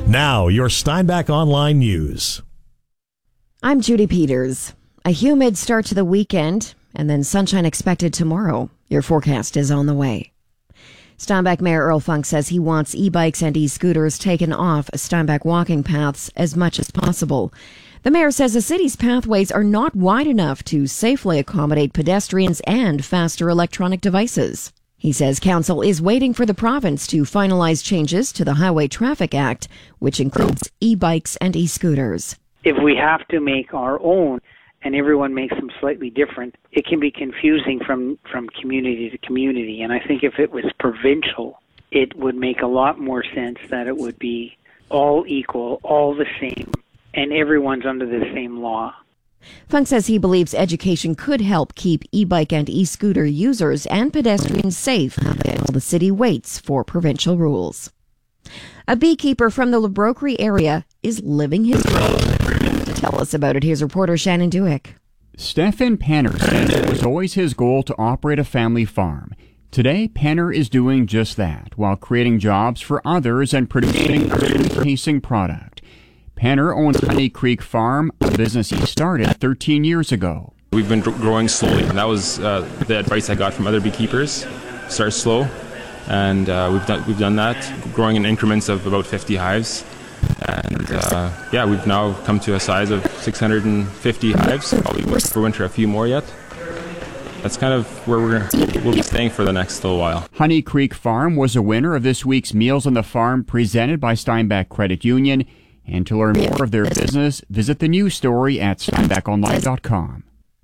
Now, your Steinbach Online News. I'm Judy Peters. A humid start to the weekend, and then sunshine expected tomorrow. Your forecast is on the way. Steinbach Mayor Earl Funk says he wants e-bikes and e-scooters taken off Steinbach walking paths as much as possible. The mayor says the city's pathways are not wide enough to safely accommodate pedestrians and faster electronic devices. He says council is waiting for the province to finalize changes to the Highway Traffic Act, which includes e-bikes and e-scooters. If we have to make our own and everyone makes them slightly different, it can be confusing from community to community. And I think if it was provincial, it would make a lot more sense that it would be all equal, all the same, and everyone's under the same law. Funk says he believes education could help keep e-bike and e-scooter users and pedestrians safe while the city waits for provincial rules. A beekeeper from the LaBroquerie area is living his dream. To tell us about it, here's reporter Shannon Dewick. Stefan Penner says it was always his goal to operate a family farm. Today, Penner is doing just that while creating jobs for others and producing a food-tasting product. Penner owns Honey Creek Farm, a business he started 13 years ago. We've been growing slowly, and that was the advice I got from other beekeepers. Start slow, and we've done that, growing in increments of about 50 hives. And we've now come to a size of 650 hives. Probably for winter a few more yet. That's kind of where we'll be staying for the next little while. Honey Creek Farm was a winner of this week's Meals on the Farm presented by Steinbach Credit Union. And to learn more of their business, visit the news story at steinbachonline.com.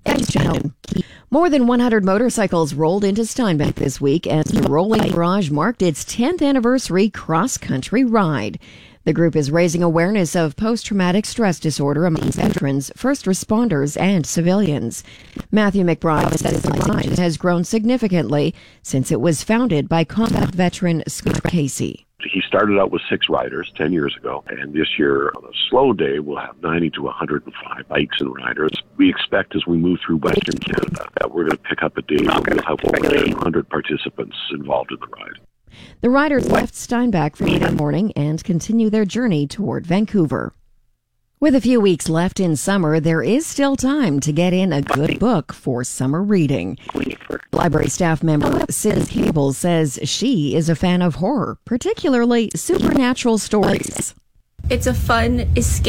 More than 100 motorcycles rolled into Steinbach this week as the Rolling Garage marked its 10th anniversary cross-country ride. The group is raising awareness of post-traumatic stress disorder among veterans, first responders, and civilians. Matthew McBride says the ride has grown significantly since it was founded by combat veteran Scott Casey. He started out with 6 riders 10 years ago, and this year, on a slow day, we'll have 90 to 105 bikes and riders. We expect as we move through Western Canada that we're going to pick up a day where we'll have over 100 participants involved in the ride. The riders left Steinbach Friday morning and continue their journey toward Vancouver. With a few weeks left in summer, there is still time to get in a good book for summer reading. Library staff member Sis Cable says she is a fan of horror, particularly supernatural stories. It's a fun escape.